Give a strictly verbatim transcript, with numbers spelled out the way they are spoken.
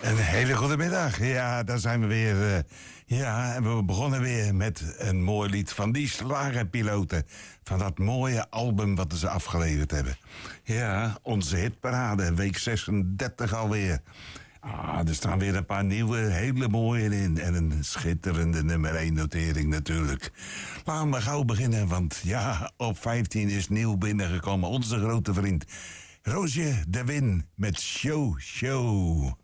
Een hele goede middag. Ja, daar zijn we weer. Uh, ja, en we begonnen weer met een mooi lied van die slagerpiloten. Van dat mooie album wat ze afgeleverd hebben. Ja, onze hitparade, week zesendertig alweer. Ah, er staan weer een paar nieuwe, hele mooie in. En een schitterende nummer één notering natuurlijk. Laten we gauw beginnen, want ja, op vijftien is nieuw binnengekomen onze grote vriend Roosje de Win met Show Show.